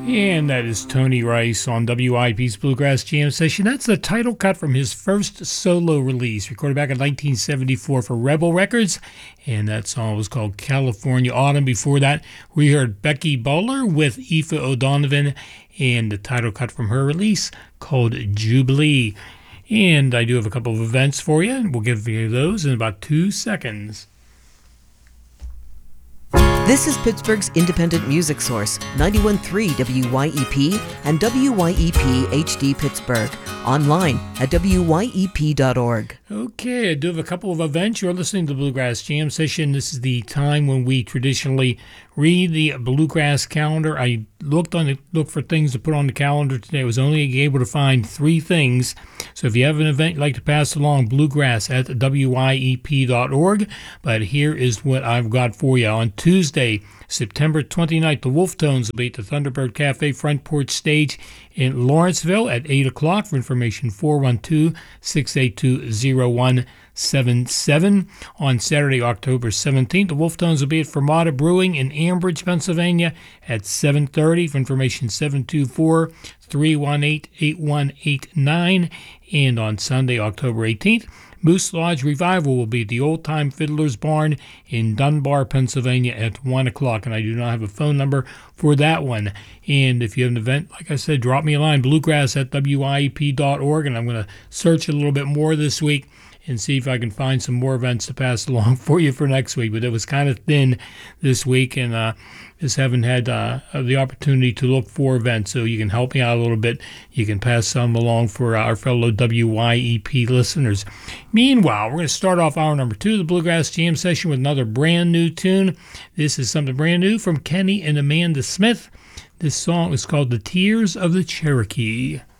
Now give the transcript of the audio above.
And that is Tony Rice on WIP's Bluegrass Jam Session. That's the title cut from his first solo release, recorded back in 1974 for Rebel Records. And that song was called California Autumn. Before that, we heard Becky Bowler with Aoife O'Donovan and the title cut from her release called Jubilee. And I do have a couple of events for you, and we'll give you those in about 2 seconds. This is Pittsburgh's independent music source, 91.3 WYEP and WYEP HD Pittsburgh. Online at WYEP.org. Okay, I do have a couple of events. You're listening to the Bluegrass Jam Session. This is the time when we traditionally read the Bluegrass calendar. I looked for things to put on the calendar today. I was only able to find 3 things. So if you have an event you'd like to pass along, bluegrass at WYEP.org. But here is what I've got for you. On Tuesday, September 29th, the Wolf Tones will be at the Thunderbird Cafe Front Porch Stage in Lawrenceville at 8 o'clock. For information, 412-682-0177. On Saturday, October 17th, the Wolf Tones will be at Fermata Brewing in Ambridge, Pennsylvania at 7:30. For information, 724-318-8189. And on Sunday, October 18th, Moose Lodge Revival will be at the Old Time Fiddler's Barn in Dunbar, Pennsylvania at 1 o'clock. And I do not have a phone number for that one. And if you have an event, like I said, drop me a line, bluegrass at WIEP.org. And I'm going to search a little bit more this week and see if I can find some more events to pass along for you for next week. But it was kind of thin this week, and just haven't had the opportunity to look for events. So you can help me out a little bit. You can pass some along for our fellow WYEP listeners. Meanwhile, we're going to start off hour number 2 of the Bluegrass Jam Session with another brand new tune. This is something brand new from Kenny and Amanda Smith. This song is called The Tears of the Cherokee.